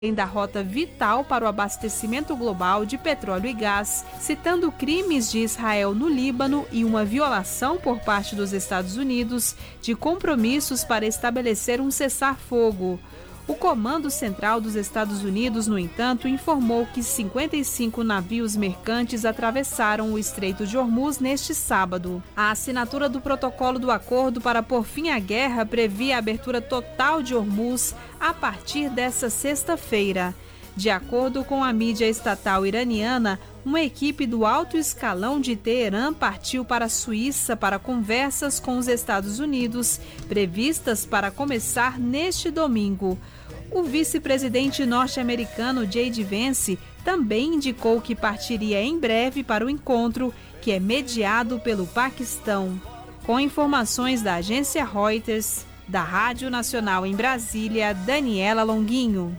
da rota vital para o abastecimento global de petróleo e gás, citando crimes de Israel no Líbano e uma violação por parte dos Estados Unidos de compromissos para estabelecer um cessar-fogo. O Comando Central dos Estados Unidos, no entanto, informou que 55 navios mercantes atravessaram o Estreito de Hormuz neste sábado. A assinatura do protocolo do acordo para pôr fim à guerra previa a abertura total de Hormuz a partir desta sexta-feira. De acordo com a mídia estatal iraniana, uma equipe do alto escalão de Teherã partiu para a Suíça para conversas com os Estados Unidos, previstas para começar neste domingo. O vice-presidente norte-americano J.D. Vance também indicou que partiria em breve para o encontro, que é mediado pelo Paquistão. Com informações da agência Reuters, da Rádio Nacional em Brasília, Daniela Longuinho.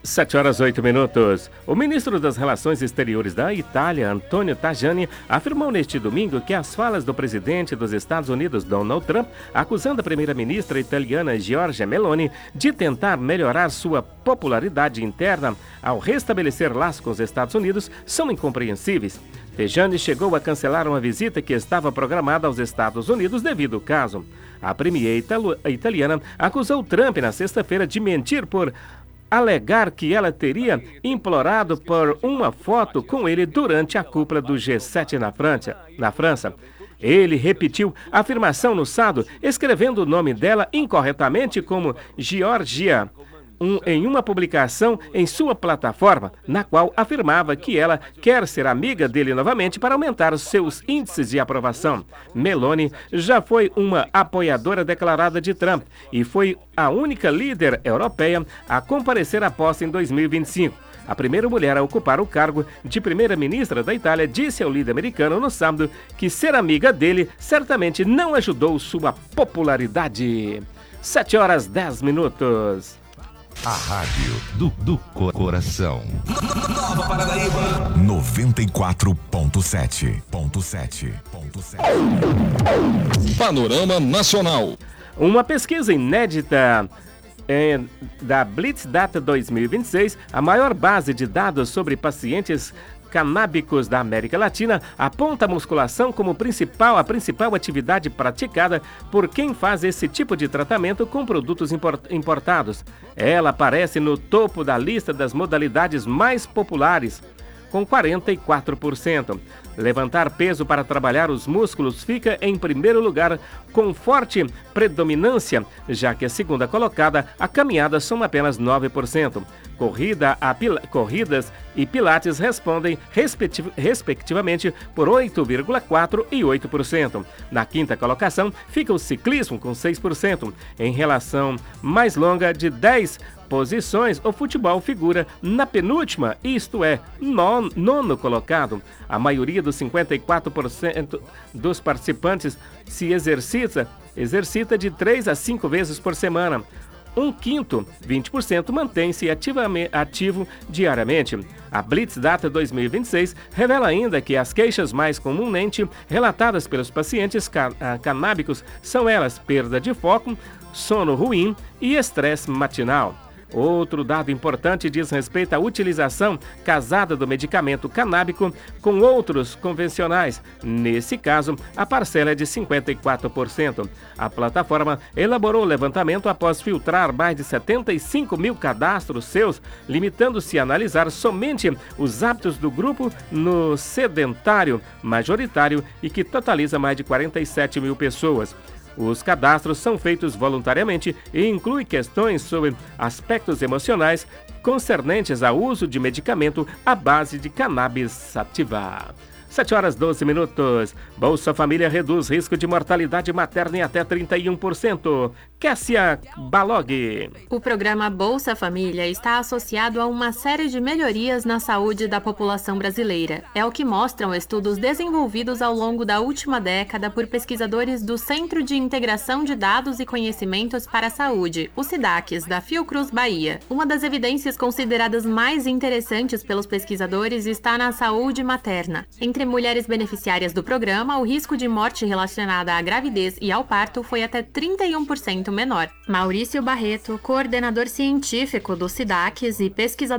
7h08. O ministro das Relações Exteriores da Itália, Antonio Tajani, afirmou neste domingo que as falas do presidente dos Estados Unidos, Donald Trump, acusando a primeira-ministra italiana Giorgia Meloni de tentar melhorar sua popularidade interna ao restabelecer laços com os Estados Unidos, são incompreensíveis. Tajani chegou a cancelar uma visita que estava programada aos Estados Unidos devido ao caso. A premier italiana acusou Trump na sexta-feira de mentir por alegar que ela teria implorado por uma foto com ele durante a cúpula do G7 na França. Ele repetiu a afirmação no sábado, escrevendo o nome dela incorretamente como Georgia, em uma publicação em sua plataforma, na qual afirmava que ela quer ser amiga dele novamente para aumentar seus índices de aprovação. Meloni já foi uma apoiadora declarada de Trump e foi a única líder europeia a comparecer à posse em 2025. A primeira mulher a ocupar o cargo de primeira-ministra da Itália disse ao líder americano no sábado que ser amiga dele certamente não ajudou sua popularidade. 7h10. A rádio do coração. Nova Paranaíba 94.7. Panorama Nacional. Uma pesquisa inédita da Blitz Data 2026, a maior base de dados sobre pacientes canábicos da América Latina, aponta a musculação como a principal atividade praticada por quem faz esse tipo de tratamento com produtos importados. Ela aparece no topo da lista das modalidades mais populares, com 44%. Levantar peso para trabalhar os músculos fica em primeiro lugar, com forte predominância, já que a segunda colocada, a caminhada, são apenas 9%. Corridas e pilates respondem, respectivamente, por 8,4% e 8%. Na quinta colocação fica o ciclismo, com 6%. Em relação mais longa de 10 posições, o futebol figura na penúltima, isto é, nono colocado. A maioria dos 54% dos participantes se exercita de 3 a 5 vezes por semana. Um quinto, 20%, mantém-se ativo diariamente. A Blitz Data 2026 revela ainda que as queixas mais comumente relatadas pelos pacientes canábicos são elas: perda de foco, sono ruim e estresse matinal. Outro dado importante diz respeito à utilização casada do medicamento canábico com outros convencionais. Nesse caso, a parcela é de 54%. A plataforma elaborou o levantamento após filtrar mais de 75 mil cadastros seus, limitando-se a analisar somente os hábitos do grupo no sedentário majoritário e que totaliza mais de 47 mil pessoas. Os cadastros são feitos voluntariamente e incluem questões sobre aspectos emocionais concernentes ao uso de medicamento à base de cannabis sativa. 7h12. Bolsa Família reduz risco de mortalidade materna em até 31%. Kessia Balog. O programa Bolsa Família está associado a uma série de melhorias na saúde da população brasileira. É o que mostram estudos desenvolvidos ao longo da última década por pesquisadores do Centro de Integração de Dados e Conhecimentos para a Saúde, o SIDAQS, da Fiocruz Bahia. Uma das evidências consideradas mais interessantes pelos pesquisadores está na saúde materna. Entre Entre mulheres beneficiárias do programa, o risco de morte relacionada à gravidez e ao parto foi até 31% menor. Maurício Barreto, coordenador científico do SIDACS e pesquisador